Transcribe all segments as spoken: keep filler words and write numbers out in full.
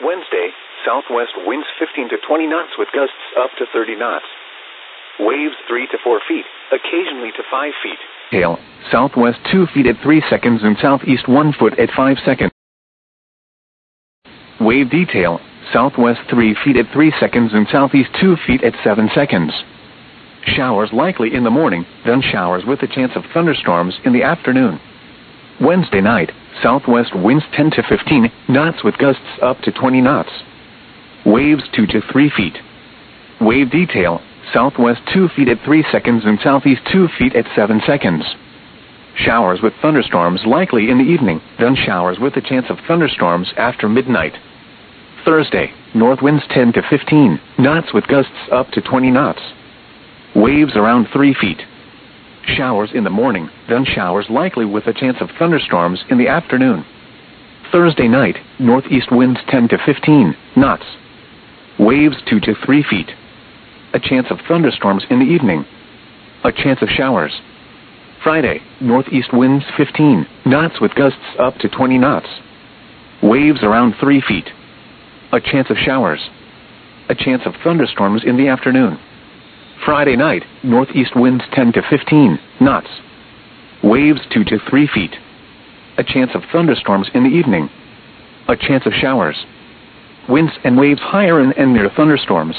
Wednesday, southwest winds fifteen to twenty knots with gusts up to thirty knots. Waves three to four feet, occasionally to five feet. Gale, southwest two feet at three seconds and southeast one foot at five seconds. Wave detail, southwest three feet at three seconds and southeast two feet at seven seconds. Showers likely in the morning, then showers with a chance of thunderstorms in the afternoon. Wednesday night, southwest winds ten to fifteen knots with gusts up to twenty knots. Waves two to three feet. Wave detail, southwest two feet at three seconds and southeast two feet at seven seconds. Showers with thunderstorms likely in the evening, then showers with a chance of thunderstorms after midnight. Thursday, north winds ten to fifteen knots with gusts up to twenty knots. Waves around three feet. Showers in the morning, then showers likely with a chance of thunderstorms in the afternoon. Thursday night, northeast winds ten to fifteen knots. Waves two to three feet. A chance of thunderstorms in the evening. A chance of showers. Friday, northeast winds fifteen knots with gusts up to twenty knots. Waves around three feet. A chance of showers. A chance of thunderstorms in the afternoon. Friday night, northeast winds ten to fifteen knots. Waves two to three feet. A chance of thunderstorms in the evening. A chance of showers. Winds and waves higher in and near thunderstorms.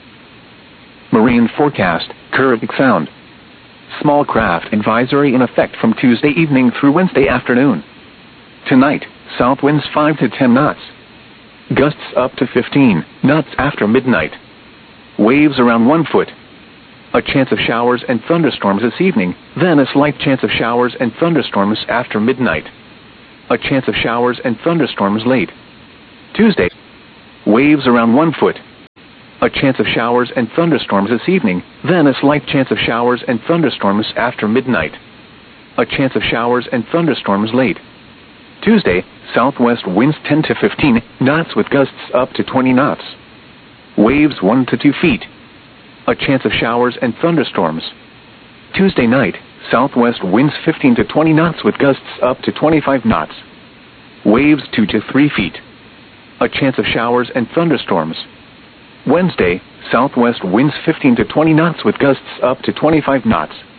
Marine forecast, Caribbean Sound. Small craft advisory in effect from Tuesday evening through Wednesday afternoon. Tonight, south winds five to ten knots. Gusts up to fifteen knots after midnight. Waves around one foot. A chance of showers and thunderstorms this evening, then a slight chance of showers and thunderstorms after midnight. A chance of showers and thunderstorms late. Tuesday. Waves around one foot. A chance of showers and thunderstorms this evening, then a slight chance of showers and thunderstorms after midnight. A chance of showers and thunderstorms late. Tuesday, southwest winds ten to fifteen knots with gusts up to twenty knots. Waves one to two feet. A chance of showers and thunderstorms. Tuesday night, southwest winds fifteen to twenty knots with gusts up to twenty-five knots. Waves two to three feet. A chance of showers and thunderstorms. Wednesday, southwest winds fifteen to twenty knots with gusts up to twenty-five knots.